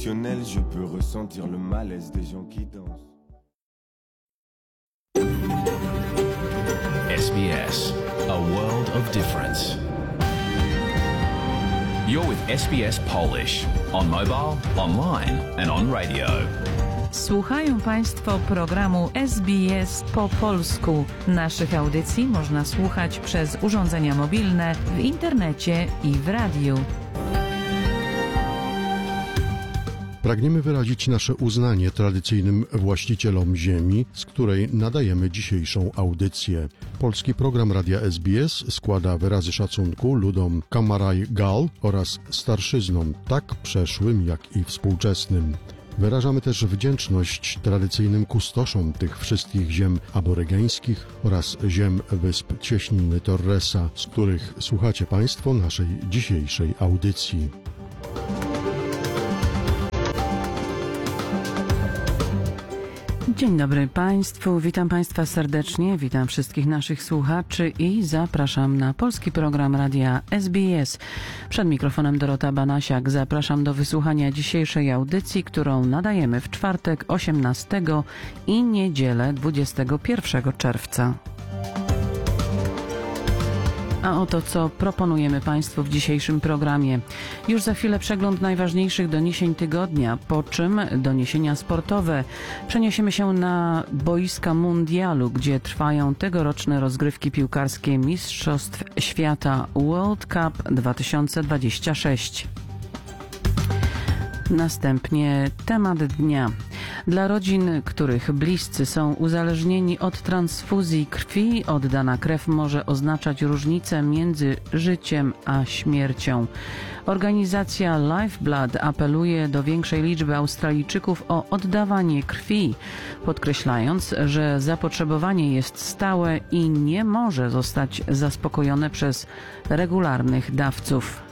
traditionnel, je peux ressentir le malaise des gens qui dansent. SBS, a world of difference. You're with SBS Polish, on mobile, online and on radio. Słuchają Państwo programu SBS po polsku. Naszych audycji można słuchać przez urządzenia mobilne, w internecie i w radiu. Pragniemy wyrazić nasze uznanie tradycyjnym właścicielom ziemi, z której nadajemy dzisiejszą audycję. Polski program Radia SBS składa wyrazy szacunku ludom Kamaraj Gal oraz starszyznom, tak przeszłym jak i współczesnym. Wyrażamy też wdzięczność tradycyjnym kustoszom tych wszystkich ziem aborygeńskich oraz ziem wysp Cieśniny Torresa, z których słuchacie Państwo naszej dzisiejszej audycji. Dzień dobry Państwu, witam Państwa serdecznie, witam wszystkich naszych słuchaczy i zapraszam na polski program Radia SBS. Przed mikrofonem Dorota Banasiak, zapraszam do wysłuchania dzisiejszej audycji, którą nadajemy w czwartek 18 i niedzielę 21 czerwca. A oto co proponujemy Państwu w dzisiejszym programie. Już za chwilę przegląd najważniejszych doniesień tygodnia, po czym doniesienia sportowe. Przeniesiemy się na boiska mundialu, gdzie trwają tegoroczne rozgrywki piłkarskie Mistrzostw Świata World Cup 2026. Następnie temat dnia. Dla rodzin, których bliscy są uzależnieni od transfuzji krwi, oddana krew może oznaczać różnicę między życiem a śmiercią. Organizacja Lifeblood apeluje do większej liczby Australijczyków o oddawanie krwi, podkreślając, że zapotrzebowanie jest stałe i nie może zostać zaspokojone przez regularnych dawców.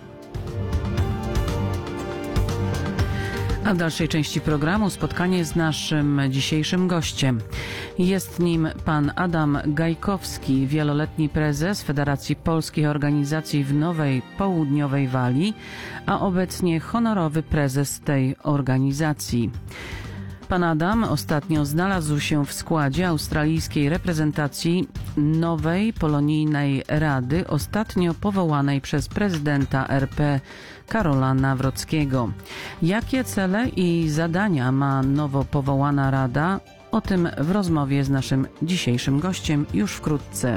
A w dalszej części programu spotkanie z naszym dzisiejszym gościem. Jest nim pan Adam Gajkowski, wieloletni prezes Federacji Polskich Organizacji w Nowej Południowej Walii, a obecnie honorowy prezes tej organizacji. Pan Adam ostatnio znalazł się w składzie australijskiej reprezentacji nowej polonijnej rady, ostatnio powołanej przez prezydenta RP Karola Nawrockiego. Jakie cele i zadania ma nowo powołana rada? O tym w rozmowie z naszym dzisiejszym gościem już wkrótce.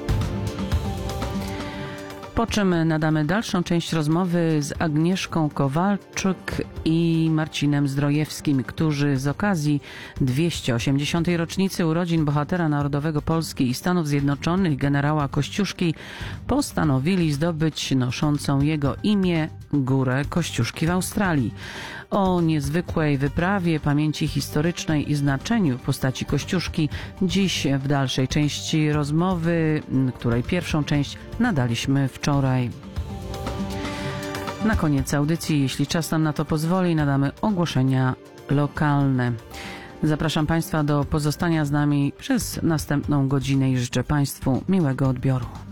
Po czym nadamy dalszą część rozmowy z Agnieszką Kowalczyk i Marcinem Zdrojewskim, którzy z okazji 280. rocznicy urodzin bohatera narodowego Polski i Stanów Zjednoczonych generała Kościuszki postanowili zdobyć noszącą jego imię Górę Kościuszki w Australii. O niezwykłej wyprawie, pamięci historycznej i znaczeniu postaci Kościuszki dziś w dalszej części rozmowy, której pierwszą część nadaliśmy wczoraj. Na koniec audycji, jeśli czas nam na to pozwoli, nadamy ogłoszenia lokalne. Zapraszam Państwa do pozostania z nami przez następną godzinę i życzę Państwu miłego odbioru.